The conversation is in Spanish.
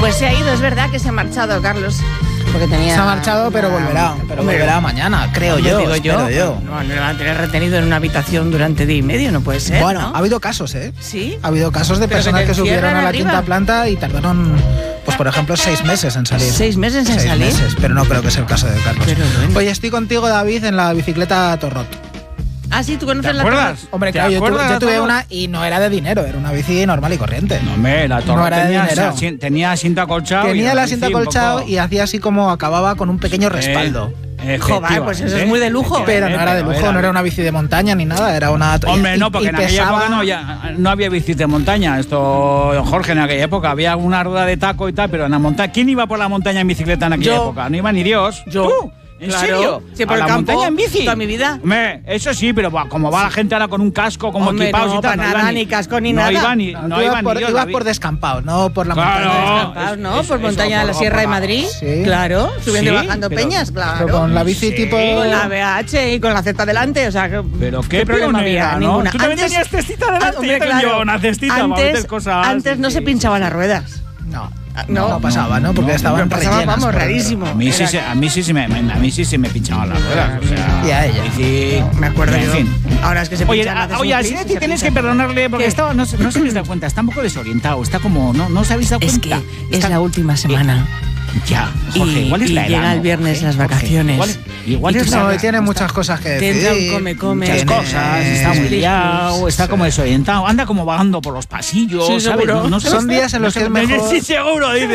Pues se ha ido, es verdad que se ha marchado, Carlos. Porque tenía... Se ha marchado, pero volverá. Pero volverá mañana, creo yo. Digo yo. No, lo van a tener retenido en una habitación durante día y medio, no puede ser. Bueno, ¿no? ha habido casos, ¿eh? Sí. Ha habido casos de Pero personas que subieron a la arriba. quinta planta y tardaron, pues por ejemplo, 6 meses en salir. 6 meses en 6 salir. meses, pero no creo que sea el caso de Carlos. Pero bueno. Oye, estoy contigo, David, en la bicicleta Torrot. Ah, sí, ¿tú conoces ¿Te la acuerdas? Torrot? Hombre, ¿Te claro, acuerdas yo de tuve Torrot? una y no era de dinero, era una bici normal y corriente. No, hombre, la Torrot No era de dinero. tenía asiento acolchado. Tenía y el la asiento bici un acolchado poco- y hacía así como acababa con un pequeño respaldo. Joder, pues eso es muy de lujo. Pero no era de lujo, no era una bici de montaña ni nada, era una... Hombre, no, porque y en aquella pesaba- época no había bicis de montaña. Esto, Jorge, en aquella época había una rueda de taco y tal, pero en la montaña. ¿Quién iba por la montaña en bicicleta en aquella Yo. época? No iba ni Dios. Yo. ¿Tú? ¿En Claro. serio? Sí, por ¿A el la campo montaña en bici? toda mi vida. Hombre, eso sí, pero como va la gente ahora con un casco, como Hombre, equipados no, y tal. para iba nada, ni casco ni nada. No iba ni, No, no tú iba ni Dios, ibas David. por descampado, no por la Claro. montaña. Descampados, ¿no? Eso, Por montaña de la por- Sierra de por la- Madrid. Sí. Claro, subiendo y Sí, bajando pero- peñas, claro. Pero con la bici Sí. tipo... Con la BH y con la Z delante, o sea, Pero qué problema pionera, había, ¿no? ninguna. Tú también tenías cestita delante, hombre, yo tengo claro. una cestita para meter cosas. Antes no Sí, se sí, pinchaban sí. las ruedas. No pasaba, ¿no? Porque no, estaban pasaba, rellenas. vamos, por rarísimo. A mí sí, Era- a mí sí me pinchaban las ruedas. O sea, Y a ella. bici- Me acuerdo en yo. fin. Ahora es que se Oye, pinchan, haces oye, un a plis y Sinetti se tienes que pinchan. perdonarle porque ¿Qué? estaba, no se habéis dado cuenta, está un poco desorientado, está como, no os habéis dado Es cuenta. que es la última semana. Ya, Jorge, Y- igual es y la edad. llega el ¿no, viernes Jorge? las Jorge, vacaciones. Igual Y es tú la No, edad. y tiene muchas cosas que decir. Tendrá un come, Muchas tiene- cosas, está muy liado, está como desorientado, anda como vagando por los pasillos, Sí, ¿sabes? seguro. No sé. Son días en los que es mejor... Sí, seguro, dice.